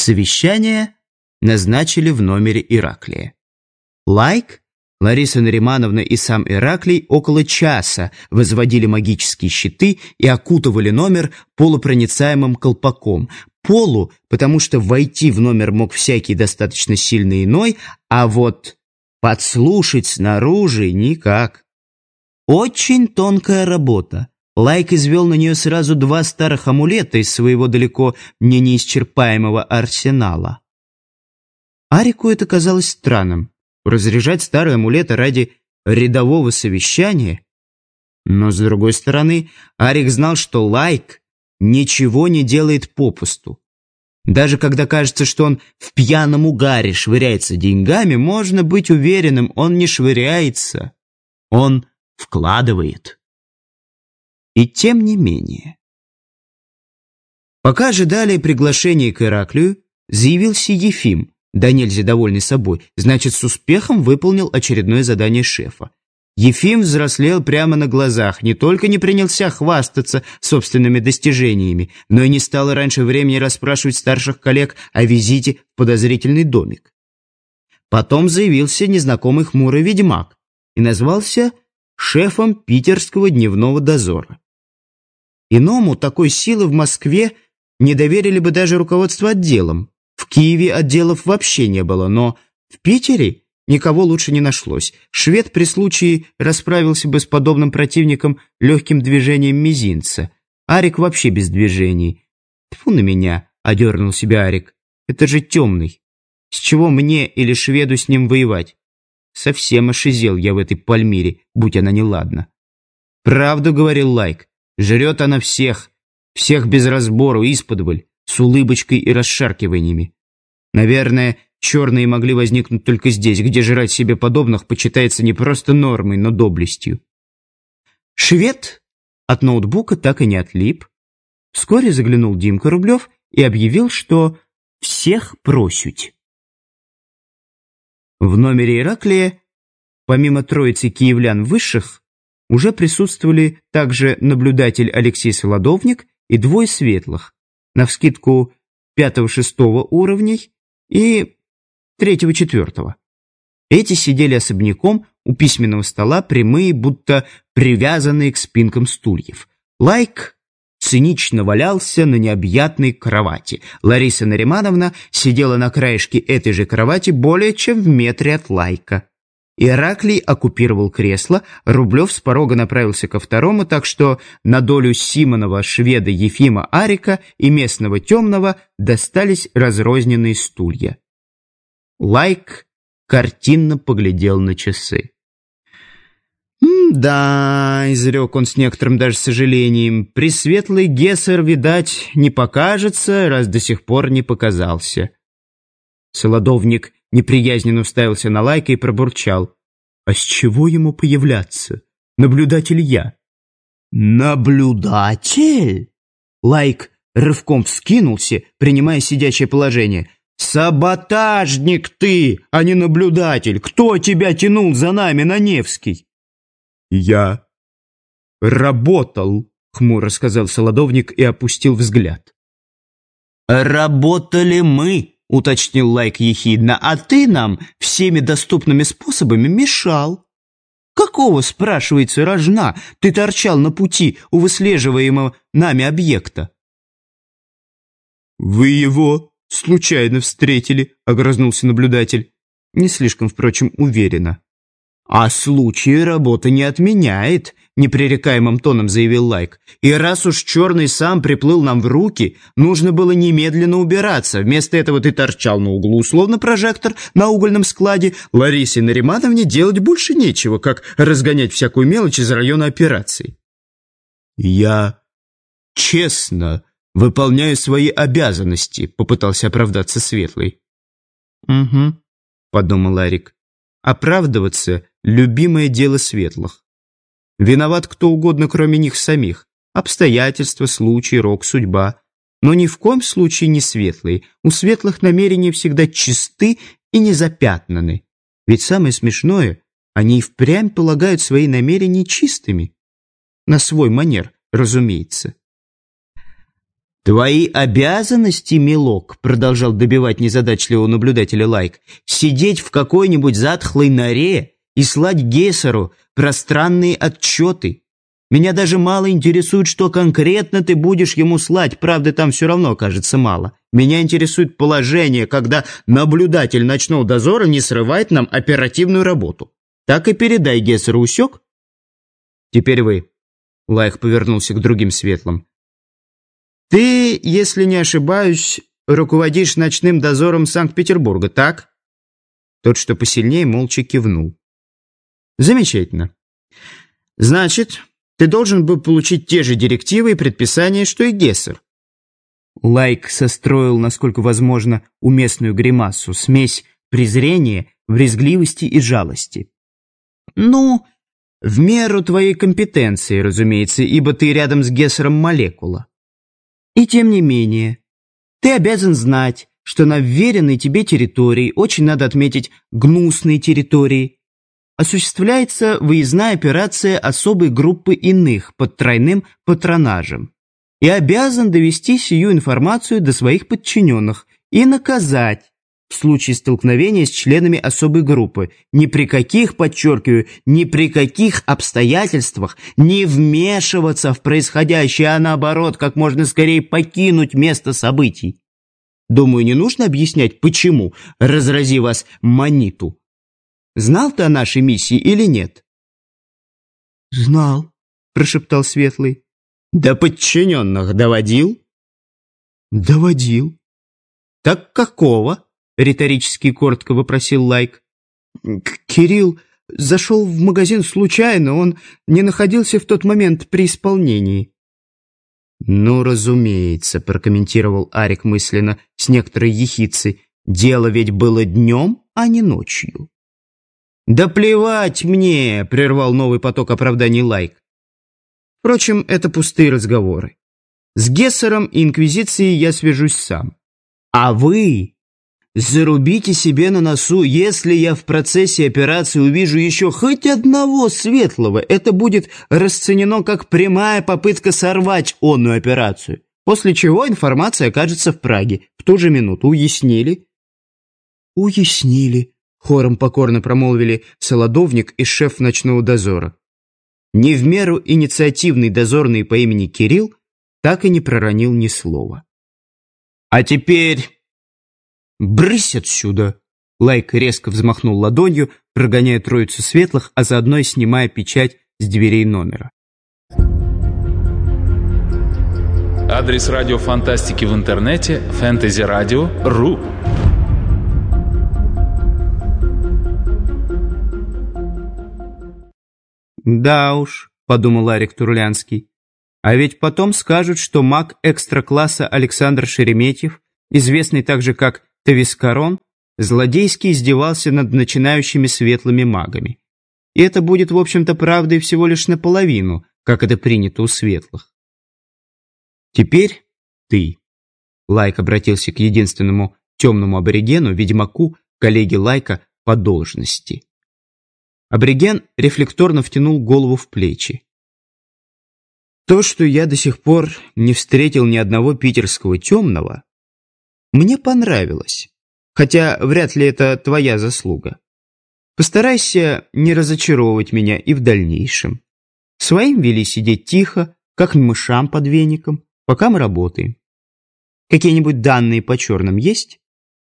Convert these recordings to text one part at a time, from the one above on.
Совещание назначили в номере Ираклия. Лайк, Лариса Наримановна и сам Ираклий около часа возводили магические щиты и окутывали номер полупроницаемым колпаком. Потому что войти в номер мог всякий достаточно сильный иной, а вот подслушать снаружи никак. Очень тонкая работа. Лайк извел на нее сразу 2 старых амулета из своего далеко не неисчерпаемого арсенала. Арику это казалось странным. Разряжать старые амулеты ради рядового совещания? Но, с другой стороны, Арик знал, что Лайк ничего не делает попусту. Даже когда кажется, что он в пьяном угаре швыряется деньгами, можно быть уверенным, он не швыряется, он вкладывает. И тем не менее. Пока ожидали приглашения к Ираклию, заявился Ефим, да нельзя довольный собой, значит, с успехом выполнил очередное задание шефа. Ефим взрослел прямо на глазах, не только не принялся хвастаться собственными достижениями, но и не стал раньше времени расспрашивать старших коллег о визите в подозрительный домик. Потом заявился незнакомый хмурый ведьмак и назвался шефом питерского дневного дозора. Иному такой силы в Москве не доверили бы даже руководство отделом. В Киеве отделов вообще не было, но в Питере никого лучше не нашлось. Швед при случае расправился бы с подобным противником легким движением мизинца. Арик вообще без движений. «Тьфу на меня!» — одернул себя Арик. «Это же темный. С чего мне или шведу с ним воевать? Совсем ошизел я в этой Пальмире, будь она неладна». «Правду, — говорил Лайк, — жрет она всех без разбору, исподволь, с улыбочкой и расшаркиваниями. Наверное, черные могли возникнуть только здесь, где жрать себе подобных почитается не просто нормой, но доблестью». Швед от ноутбука так и не отлип. Вскоре заглянул Димка Рублев и объявил, что всех просють. В номере Ираклия, помимо троицы киевлян высших, уже присутствовали также наблюдатель Алексей Солодовник и 2 светлых, навскидку 5-6 уровней и 3-4. Эти сидели особняком у письменного стола, прямые, будто привязанные к спинкам стульев. Лайк цинично валялся на необъятной кровати. Лариса Наримановна сидела на краешке этой же кровати более чем в метре от Лайка. Ираклий оккупировал кресло, Рублев с порога направился ко второму, так что на долю Симонова, шведа, Ефима, Арика и местного темного достались разрозненные стулья. Лайк картинно поглядел на часы. «Да», — изрек он с некоторым даже сожалением, — «пресветлый Гессер, видать, не покажется, раз до сих пор не показался». Солодовник неприязненно уставился на Лайка и пробурчал: «А с чего ему появляться? Наблюдатель я». «Наблюдатель?» Лайк рывком вскинулся, принимая сидячее положение. «Саботажник ты, а не наблюдатель! Кто тебя тянул за нами на Невский?» «Я работал», — хмуро сказал Солодовник и опустил взгляд. «Работали мы», — уточнил Лайк ехидно, «а ты нам всеми доступными способами мешал. Какого, спрашивается, рожна ты торчал на пути у выслеживаемого нами объекта?» «Вы его случайно встретили», — огрызнулся наблюдатель. Не слишком, впрочем, уверенно. «А случай работы не отменяет», — непререкаемым тоном заявил Лайк. «И раз уж черный сам приплыл нам в руки, нужно было немедленно убираться. Вместо этого ты торчал на углу, словно прожектор на угольном складе. Ларисе Наримановне делать больше нечего, как разгонять всякую мелочь из района операции». «Я честно выполняю свои обязанности», — попытался оправдаться Светлый. «Угу», — подумал Арик. «Оправдываться — любимое дело светлых. Виноват кто угодно, кроме них самих. Обстоятельства, случай, рок, судьба. Но ни в коем случае не светлые. У светлых намерения всегда чисты и не запятнаны. Ведь самое смешное, они и впрямь полагают свои намерения чистыми. На свой манер, разумеется». «Твои обязанности, милок», — продолжал добивать незадачливого наблюдателя Лайк, «сидеть в какой-нибудь затхлой норе и слать Гессеру пространные отчеты. Меня даже мало интересует, что конкретно ты будешь ему слать, правда, там все равно окажется мало. Меня интересует положение, когда наблюдатель ночного дозора не срывает нам оперативную работу. Так и передай Гессеру, усек?» «Теперь вы», — Лайк повернулся к другим светлым. «Ты, если не ошибаюсь, руководишь ночным дозором Санкт-Петербурга, так?» Тот, что посильнее, молча кивнул. «Замечательно. Значит, ты должен был получить те же директивы и предписания, что и Гессер». Лайк состроил, насколько возможно, уместную гримасу, смесь презрения, брезгливости и жалости. «Ну, в меру твоей компетенции, разумеется, ибо ты рядом с Гессером молекула. И тем не менее, ты обязан знать, что на вверенной тебе территории, очень надо отметить гнусной территории, осуществляется выездная операция особой группы иных под тройным патронажем и обязан довести сию информацию до своих подчиненных и наказать в случае столкновения с членами особой группы, ни при каких, подчеркиваю, ни при каких обстоятельствах не вмешиваться в происходящее, а наоборот, как можно скорее покинуть место событий. Думаю, не нужно объяснять, почему, разрази вас маниту. Знал ты о нашей миссии или нет?» «Знал», — прошептал Светлый. «До подчиненных доводил?» «Доводил». «Так какого?» — риторически коротко вопросил Лайк. «Кирилл зашел в магазин случайно, он не находился в тот момент при исполнении». «Ну, разумеется», — прокомментировал Арик мысленно с некоторой ехицей. «Дело ведь было днем, а не ночью». «Да плевать мне!» — прервал новый поток оправданий Лайк. Впрочем, это пустые разговоры. С Гессером и Инквизицией я свяжусь сам. А вы зарубите себе на носу, если я в процессе операции увижу еще хоть одного светлого, это будет расценено как прямая попытка сорвать онную операцию, после чего информация окажется в Праге. В ту же минуту. Уяснили? «Уяснили», — хором покорно промолвили Солодовник и шеф ночного дозора. Не в меру инициативный дозорный по имени Кирилл так и не проронил ни слова. «А теперь брысь отсюда!» Лайк резко взмахнул ладонью, прогоняя троицу светлых, а заодно и снимая печать с дверей номера. Адрес радио фантастики в интернете fantasyradio.ru. «Да уж», — подумал Арик Турлянский, «а ведь потом скажут, что маг экстра-класса Александр Шереметьев, известный также как Тавискарон, злодейски издевался над начинающими светлыми магами. И это будет, в общем-то, правдой всего лишь наполовину, как это принято у светлых. Теперь ты». Лайк обратился к единственному темному аборигену, ведьмаку, коллеге Лайка по должности. Абориген рефлекторно втянул голову в плечи. «То, что я до сих пор не встретил ни одного питерского темного, мне понравилось, хотя вряд ли это твоя заслуга. Постарайся не разочаровывать меня и в дальнейшем. Своим вели сидеть тихо, как мышам под веником, пока мы работаем. Какие-нибудь данные по черным есть?»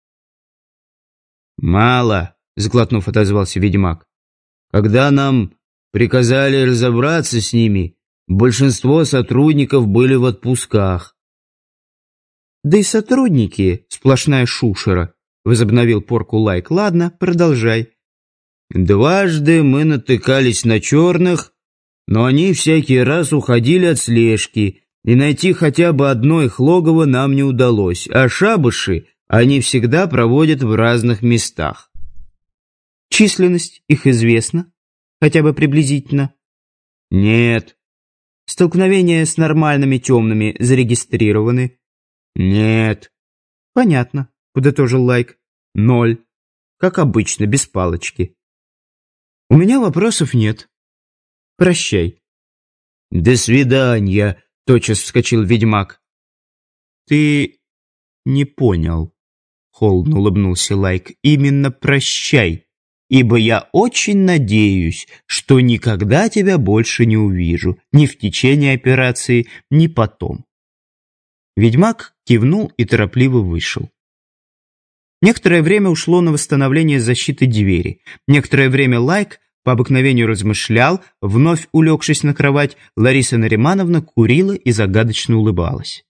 «Мало», — сглотнув, отозвался ведьмак. «Когда нам приказали разобраться с ними, большинство сотрудников были в отпусках». «Да и сотрудники — сплошная шушера», — возобновил порку Лайк. «Ладно, продолжай». «Дважды мы натыкались на черных, но они всякий раз уходили от слежки, и найти хотя бы одно их логово нам не удалось, а шабаши они всегда проводят в разных местах». «Численность их известна? Хотя бы приблизительно?» «Нет». «Столкновения с нормальными темными зарегистрированы?» «Нет». «Понятно», — подытожил Лайк. 0. Как обычно, без палочки. «У меня вопросов нет. Прощай». «До свидания», — тотчас вскочил ведьмак. ты не понял», — холодно улыбнулся Лайк. «Именно прощай, ибо я очень надеюсь, что никогда тебя больше не увижу, ни в течение операции, ни потом». Ведьмак кивнул и торопливо вышел. Некоторое время ушло на восстановление защиты двери. Некоторое время Лайк по обыкновению размышлял, вновь улегшись на кровать. Лариса Наримановна курила и загадочно улыбалась.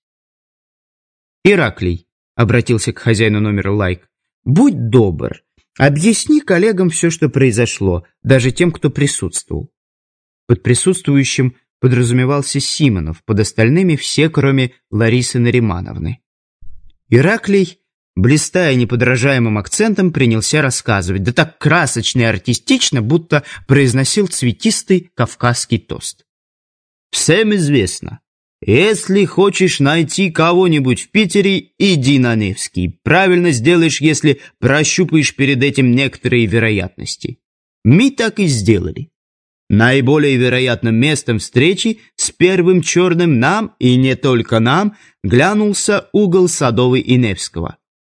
«Ираклий», — обратился к хозяину номера Лайк, — «будь добр, объясни коллегам все, что произошло, даже тем, кто присутствовал». Под присутствующим подразумевался Симонов, под остальными все, кроме Ларисы Наримановны. Ираклий, блистая неподражаемым акцентом, принялся рассказывать, да так красочно и артистично, будто произносил цветистый кавказский тост. «Всем известно, если хочешь найти кого-нибудь в Питере, иди на Невский. Правильно сделаешь, если прощупаешь перед этим некоторые вероятности. Мы так и сделали. Наиболее вероятным местом встречи с первым черным нам, и не только нам, глянулся угол Садовой и Невского.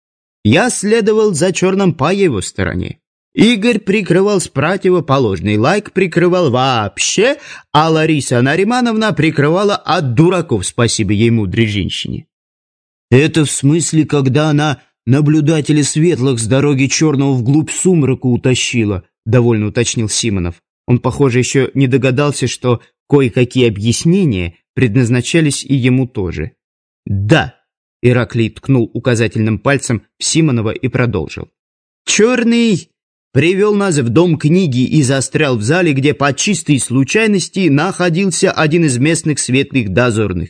Я следовал за черным по его стороне. Игорь прикрывал с противоположной, Лайк прикрывал вообще, а Лариса Наримановна прикрывала от дураков, спасибо ей мудрой женщине. «Это в смысле, когда она наблюдателя светлых с дороги черного вглубь сумрака утащила», довольно уточнил Симонов. Он, похоже, еще не догадался, что кое-какие объяснения предназначались и ему тоже. «Да», — Ираклий ткнул указательным пальцем в Симонова и продолжил. «Черный привел нас в дом книги и застрял в зале, где по чистой случайности находился один из местных светлых дозорных.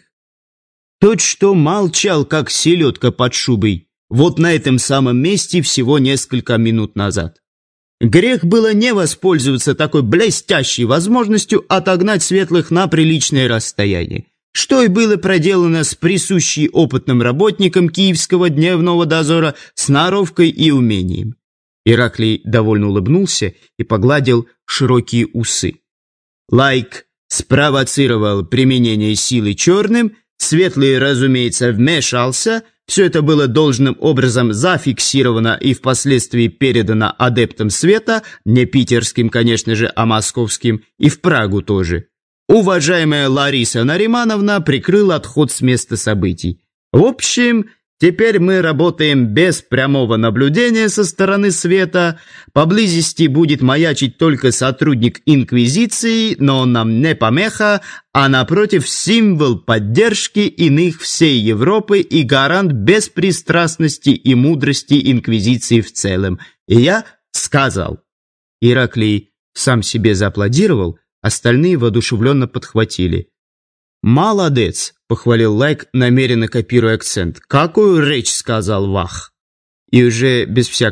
Тот, что молчал, как селедка под шубой, вот на этом самом месте всего несколько минут назад. Грех было не воспользоваться такой блестящей возможностью отогнать светлых на приличное расстояние, что и было проделано с присущей опытным работником Киевского дневного дозора сноровкой и умением». Ираклий довольно улыбнулся и погладил широкие усы. «Лайк спровоцировал применение силы черным, светлый, разумеется, вмешался. Все это было должным образом зафиксировано и впоследствии передано адептам света, не питерским, конечно же, а московским, и в Прагу тоже. Уважаемая Лариса Наримановна прикрыла отход с места событий. В общем, теперь мы работаем без прямого наблюдения со стороны света. Поблизости будет маячить только сотрудник Инквизиции, но он нам не помеха, а напротив символ поддержки иных всей Европы и гарант беспристрастности и мудрости Инквизиции в целом. И я сказал». Ираклий сам себе зааплодировал, остальные воодушевленно подхватили. «Молодец», — похвалил Лайк, намеренно копируя акцент. «Какую речь сказал Вах?» И уже без всякого